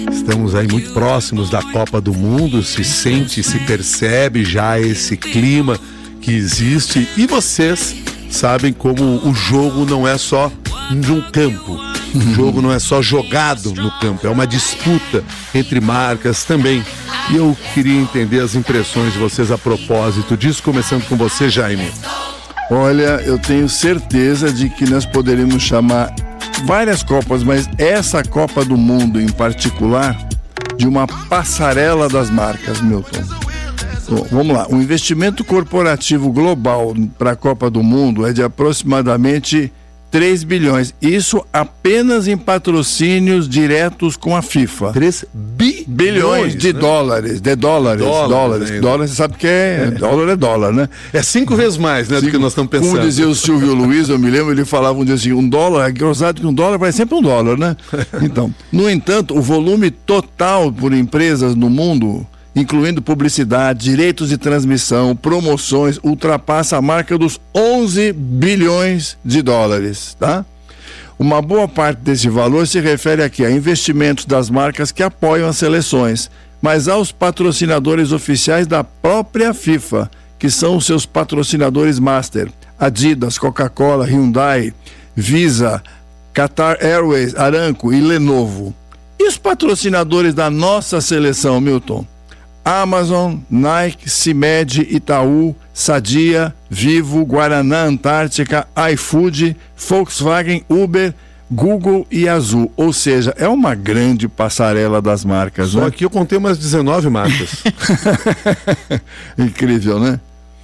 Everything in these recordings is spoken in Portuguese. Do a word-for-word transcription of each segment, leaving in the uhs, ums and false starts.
Estamos aí muito próximos da Copa do Mundo, se sente, se percebe já esse clima que existe, e vocês sabem como o jogo não é só de um campo, o jogo não é só jogado no campo, é uma disputa entre marcas também. E eu queria entender as impressões de vocês a propósito disso, começando com você, Jaime. Olha, eu tenho certeza de que nós poderíamos chamar várias Copas, mas essa Copa do Mundo em particular, de uma passarela das marcas, Milton. Bom, vamos lá, o investimento corporativo global para a Copa do Mundo é de aproximadamente três bilhões. Isso apenas em patrocínios diretos com a FIFA. três bi- bilhões de né? dólares, de dólares, Dólares, dólares. ainda. Dólares, você sabe que é, é. Dólar é dólar, né? É cinco vezes mais, né, do que nós estamos pensando. Como dizia o Silvio Luiz, eu me lembro, ele falava um dia assim, um dólar, é engraçado que um dólar vai sempre um dólar, né? Então, no entanto, o volume total por empresas no mundo, incluindo publicidade, direitos de transmissão, promoções, ultrapassa a marca dos onze bilhões de dólares, tá? Uma boa parte desse valor se refere aqui a investimentos das marcas que apoiam as seleções, mas aos patrocinadores oficiais da própria FIFA, que são os seus patrocinadores master: Adidas, Coca-Cola, Hyundai, Visa, Qatar Airways, Aramco e Lenovo. E os patrocinadores da nossa seleção, Milton? Amazon, Nike, Cimed, Itaú, Sadia, Vivo, Guaraná Antártica, iFood, Volkswagen, Uber, Google e Azul. Ou seja, é uma grande passarela das marcas, Só né? aqui eu contei umas dezenove marcas. Incrível, né?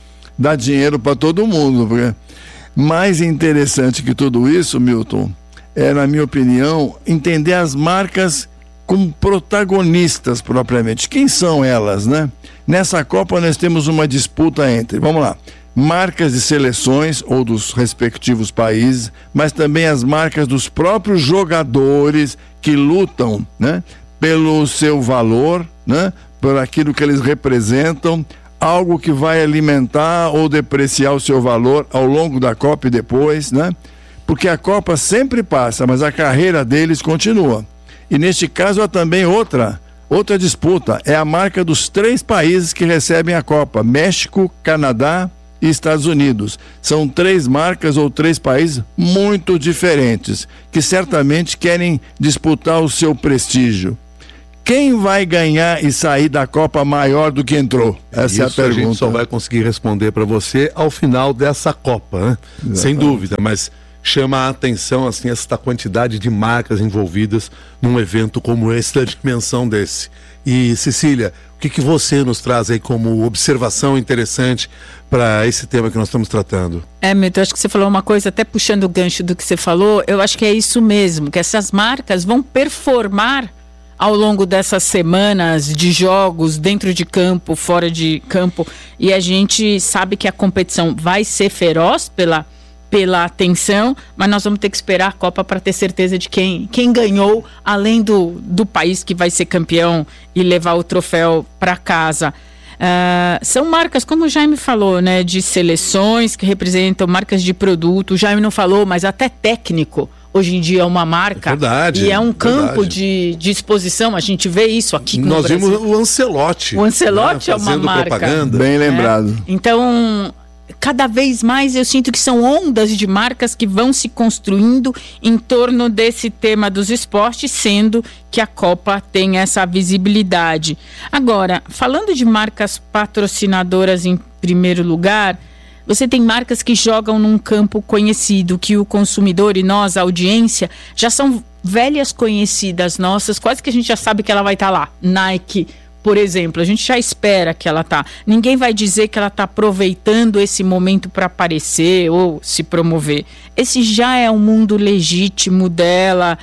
Dá dinheiro para todo mundo. Porque... Mais interessante que tudo isso, Milton, é, na minha opinião, entender as marcas como protagonistas propriamente. Quem são elas, né? Nessa Copa nós temos uma disputa entre, vamos lá, marcas de seleções ou dos respectivos países, mas também as marcas dos próprios jogadores que lutam, né, pelo seu valor, né, por aquilo que eles representam, algo que vai alimentar ou depreciar o seu valor ao longo da Copa e depois, né? Porque a Copa sempre passa, mas a carreira deles continua. E neste caso há também outra, outra disputa, é a marca dos três países que recebem a Copa: México, Canadá e Estados Unidos. São três marcas ou três países muito diferentes, que certamente querem disputar o seu prestígio. Quem vai ganhar e sair da Copa maior do que entrou? Essa Isso é a pergunta. A gente só vai conseguir responder para você ao final dessa Copa, né? Sem dúvida, mas chama a atenção assim esta quantidade de marcas envolvidas num evento como esse, da dimensão desse. E Cecília, o que, que você nos traz aí como observação interessante para esse tema que nós estamos tratando? É, Milton, acho que você falou uma coisa, até puxando o gancho do que você falou, eu acho que é isso mesmo, que essas marcas vão performar ao longo dessas semanas de jogos dentro de campo, fora de campo, e a gente sabe que a competição vai ser feroz pela pela atenção, mas nós vamos ter que esperar a Copa para ter certeza de quem, quem ganhou, além do, do país que vai ser campeão e levar o troféu para casa. Uh, são marcas, como o Jaime falou, né, de seleções que representam marcas de produto. O Jaime não falou, mas até técnico hoje em dia é uma marca. É verdade, e é um campo verdade. de, de exposição. A gente vê isso aqui no Nós Brasil. vimos o Ancelotti. O Ancelotti, né, é uma marca. Propaganda. Bem lembrado. É. Então, cada vez mais eu sinto que são ondas de marcas que vão se construindo em torno desse tema dos esportes, sendo que a Copa tem essa visibilidade. Agora, falando de marcas patrocinadoras em primeiro lugar, você tem marcas que jogam num campo conhecido, que o consumidor e nós, a audiência, já são velhas conhecidas nossas, quase que a gente já sabe que ela vai estar lá. Nike, por exemplo, a gente já espera que ela tá. Ninguém vai dizer que ela está aproveitando esse momento para aparecer ou se promover. Esse já é um mundo legítimo dela,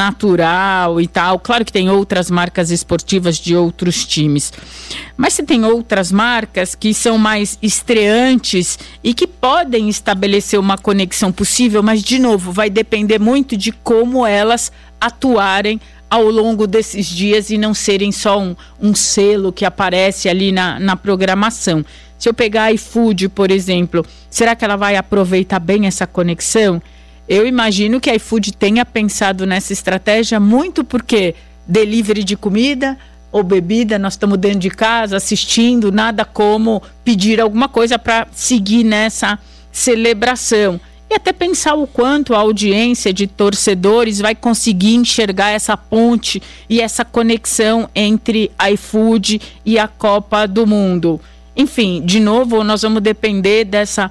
natural e tal. Claro que tem outras marcas esportivas de outros times. Mas você tem outras marcas que são mais estreantes e que podem estabelecer uma conexão possível, mas, de novo, vai depender muito de como elas atuarem ao longo desses dias e não serem só um, um selo que aparece ali na, na programação. Se eu pegar a iFood, por exemplo, será que ela vai aproveitar bem essa conexão? Eu imagino que a iFood tenha pensado nessa estratégia muito porque delivery de comida ou bebida, nós estamos dentro de casa assistindo, nada como pedir alguma coisa para seguir nessa celebração. E até pensar o quanto a audiência de torcedores vai conseguir enxergar essa ponte e essa conexão entre iFood e a Copa do Mundo. Enfim, de novo, nós vamos depender dessa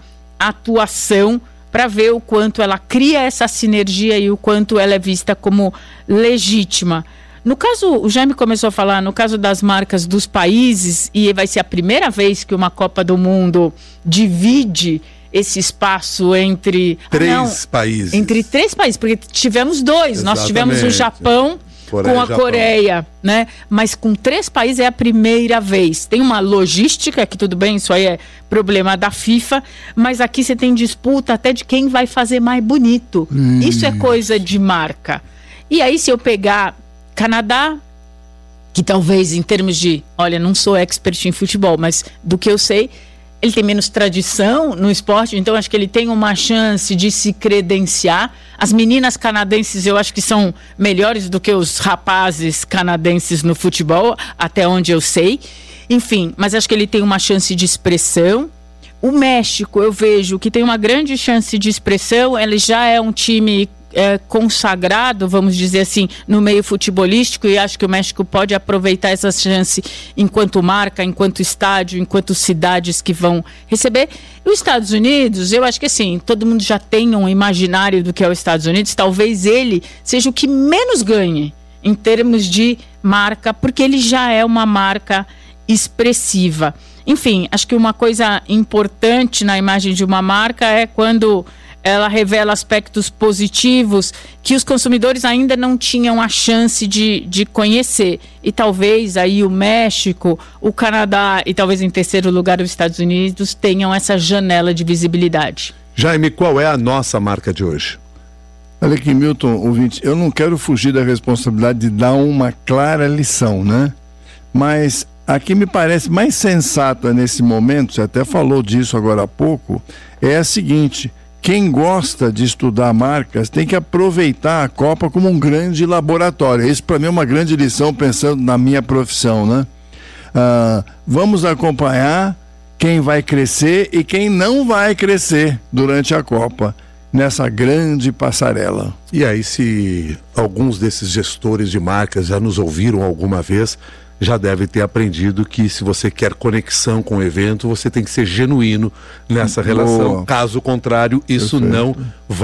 atuação para ver o quanto ela cria essa sinergia e o quanto ela é vista como legítima. No caso, o Jaime começou a falar, no caso das marcas dos países, e vai ser a primeira vez que uma Copa do Mundo divide esse espaço entre... Três ah, não, países. Entre três países, porque tivemos dois. Exatamente. Nós tivemos o Japão Coreia, com a Japão. Coreia, né? Mas com três países é a primeira vez. Tem uma logística, que tudo bem, isso aí é problema da FIFA, mas aqui você tem disputa até de quem vai fazer mais bonito. Hum. Isso é coisa de marca. E aí, se eu pegar Canadá, que talvez em termos de... Olha, não sou expert em futebol, mas do que eu sei... Ele tem menos tradição no esporte, então acho que ele tem uma chance de se credenciar. As meninas canadenses eu acho que são melhores do que os rapazes canadenses no futebol, até onde eu sei. Enfim, mas acho que ele tem uma chance de expressão. O México, eu vejo que tem uma grande chance de expressão. Ele já é um time é, consagrado, vamos dizer assim, no meio futebolístico, e acho que o México pode aproveitar essa chance enquanto marca, enquanto estádio, enquanto cidades que vão receber. E os Estados Unidos, eu acho que assim, todo mundo já tem um imaginário do que é os Estados Unidos, talvez ele seja o que menos ganhe em termos de marca, porque ele já é uma marca expressiva. Enfim, acho que uma coisa importante na imagem de uma marca é quando ela revela aspectos positivos que os consumidores ainda não tinham a chance de, de conhecer. E talvez aí o México, o Canadá e talvez em terceiro lugar os Estados Unidos tenham essa janela de visibilidade. Jaime, qual é a nossa marca de hoje? Olha aqui, Milton, ouvinte, eu não quero fugir da responsabilidade de dar uma clara lição, né? Mas a que me parece mais sensata nesse momento, você até falou disso agora há pouco, é a seguinte: quem gosta de estudar marcas tem que aproveitar a Copa como um grande laboratório. Isso para mim é uma grande lição, pensando na minha profissão, né? Ah, vamos acompanhar quem vai crescer e quem não vai crescer durante a Copa, nessa grande passarela. E aí, se alguns desses gestores de marcas já nos ouviram alguma vez, já deve ter aprendido que se você quer conexão com o evento, você tem que ser genuíno nessa relação. Boa. Caso contrário, isso Perfeito. Não vai